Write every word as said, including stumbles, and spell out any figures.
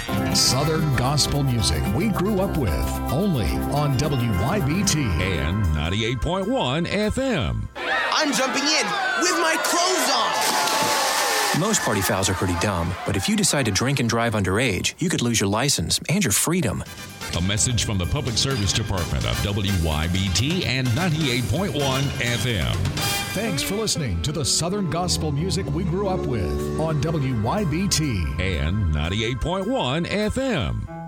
Southern gospel music we grew up with, only on W Y B T and ninety-eight point one F M. I'm jumping in with my clothes on. Most party fouls are pretty dumb, but if you decide to drink and drive underage, you could lose your license and your freedom. A message from the Public Service Department of W Y B T and ninety-eight point one F M. Thanks for listening to the Southern gospel music we grew up with on W Y B T and ninety-eight point one F M.